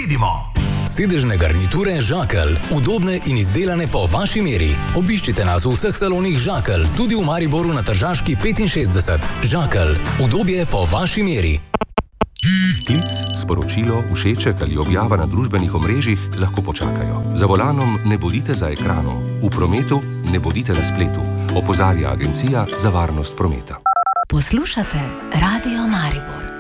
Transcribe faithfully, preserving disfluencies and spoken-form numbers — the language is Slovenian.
vidimo! Sedežne garniture Žakelj, udobne in izdelane po vaši meri. Obiščite nas v vseh salonih Žakelj, tudi v Mariboru na Tržaški petinšestdeset. Žakelj, udobje po vaši meri. Klic, sporočilo, všeček ali objava na družbenih omrežjih lahko počakajo. Za volanom ne bodite za ekranom. V prometu ne bodite na spletu. Opozarja Agencija za varnost prometa. Poslušate Radio Maribor.